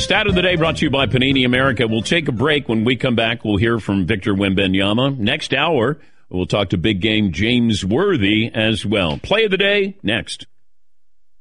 Stat of the day brought to you by Panini America. We'll take a break. When we come back, we'll hear from Victor Wembanyama. Next hour, we'll talk to big game James Worthy as well. Play of the day next.